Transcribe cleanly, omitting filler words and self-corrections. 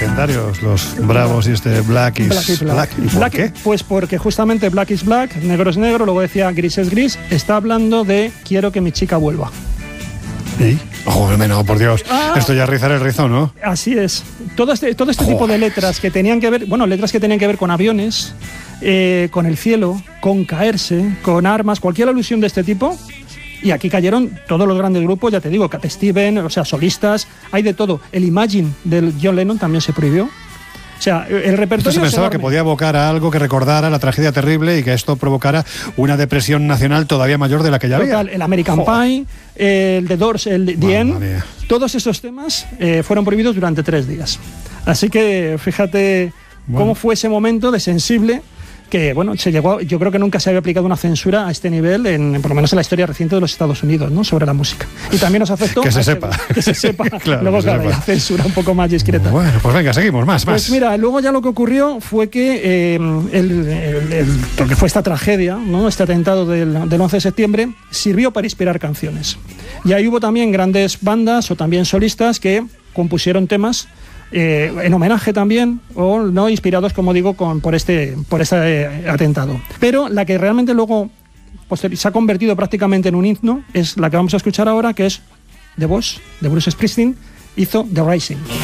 legendarios, los Bravos y este Black is Black. ¿Y por qué? Pues porque justamente Black is Black, negro es negro, luego decía gris es gris, está hablando de quiero que mi chica vuelva. ¿Y? Joder, no, por Dios, esto ya es rizar el rizo, ¿no? Así es. Todo este tipo de letras que tenían que ver, con aviones, con el cielo, con caerse, con armas, cualquier alusión de este tipo. Y aquí cayeron todos los grandes grupos, ya te digo, Cat Stevens, o sea, solistas, hay de todo. El Imagine del John Lennon también se prohibió. O sea, el repertorio. Se pensaba que podía evocar a algo que recordara la tragedia terrible y que esto provocara una depresión nacional todavía mayor de la que ya había. El American Pie, el The Doors, el The End, todos esos temas fueron prohibidos durante 3 días. Así que fíjate cómo fue ese momento de sensible que, bueno, se llegó. Yo creo que nunca se había aplicado una censura a este nivel, por lo menos en la historia reciente de los Estados Unidos, ¿no? Sobre la música. Y también nos afectó. Que se sepa. Que se sepa. Claro, luego, claro, la censura un poco más discreta. Bueno, pues venga, seguimos, más. Pues mira, luego ya lo que ocurrió fue que lo que fue esta tragedia, ¿no? Este atentado del 11 de septiembre, sirvió para inspirar canciones. Y ahí hubo también grandes bandas o también solistas que compusieron temas en homenaje también, o no inspirados, como digo, por este atentado. Pero la que realmente luego se ha convertido prácticamente en un himno es la que vamos a escuchar ahora, que es The Boss, de Bruce Springsteen, hizo The Rising.